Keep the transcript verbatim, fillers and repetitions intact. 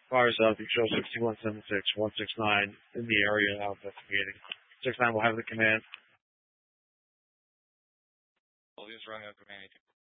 Fire South, you show six one seven six one six nine in the area now investigating. six nine will have the command. Well, he's running out command.